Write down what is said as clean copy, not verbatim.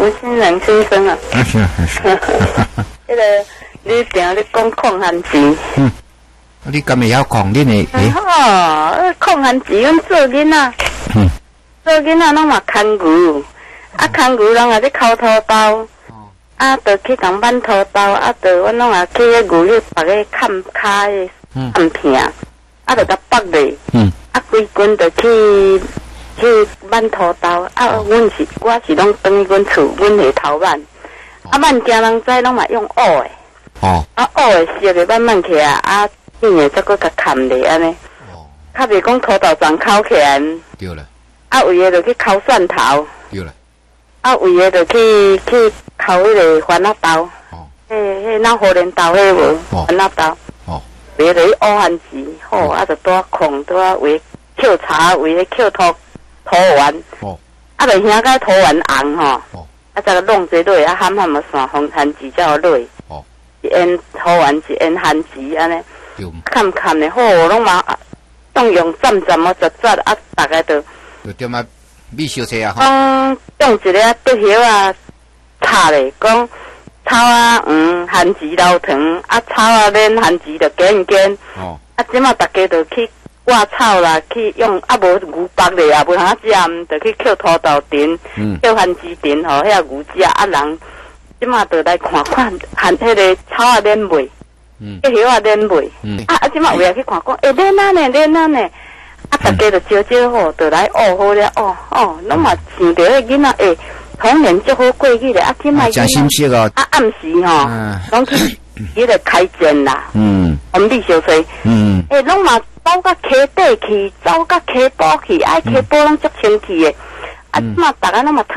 吴新仁先生啊。 是。 那个你定咧讲抗寒钱。 你敢会晓抗恁的？ 抗寒钱，阮做囡仔。做囡仔拢嘛牵牛，牵牛拢也咧抠土豆，就去共挽土豆，就阮拢也去迄牛肉把个砍骹的砍片，就甲剥咧，规根就去挽土豆，我是拢等于阮厝，阮下头挽，挽惊人知拢嘛用滷的，滷的熟的慢起来，硬的再搁甲砍咧安尼，较袂讲土豆全抠起来。 对了。 有诶就去抠蒜头， 对了。 有诶就去抠迄个番仔豆，迄那荷莲豆迄无番仔豆，买落去乌番薯，好，就多空多为抾茶为迄抾土丸，就兄甲土丸红吼，再个弄这落，喊啊散红番薯才好落，一烟土丸一烟番薯安尼，看的好，拢嘛当用蘸杂，大概就。 就点啊米烧菜啊！ 用一个竹叶炒咧，讲炒番薯捞糖，炒免番薯就煎。即马大家就去挂炒啦，去用无牛腹咧，也无通食，就去抾土豆丁，抾番薯丁吼，遐牛食人即马就来看迄个炒免味，迄叶免味，即马有也去看讲，免呢。大家就招好，就来学好了拢嘛想着迄囡仔童年足好过去咧，即摆真心惜哦。 暗时吼，拢去迄个开店啦，红米烧菜，拢嘛走到溪底去，走到溪埔去，溪埔拢足清气的，即马大家拢嘛。